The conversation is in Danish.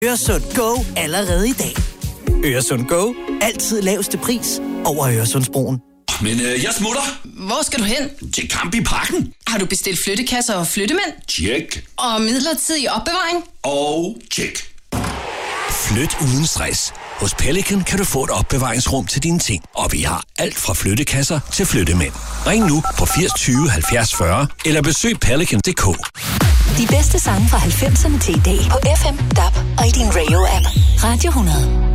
Øresund Go allerede i dag. Øresund Go. Altid laveste pris over Øresundsbroen. Men jeg smutter. Hvor skal du hen? Til Camp i Parken. Har du bestilt flyttekasser og flyttemænd? Tjek. Og midlertidig opbevaring? Og tjek. Flyt uden stress. Hos Pelican kan du få et opbevaringsrum til dine ting. Og vi har alt fra flyttekasser til flyttemænd. Ring nu på 80 20 70 40 eller besøg pelican.dk. De bedste sange fra 90'erne til i dag på FM, DAB og i din radio-app. Radio 100.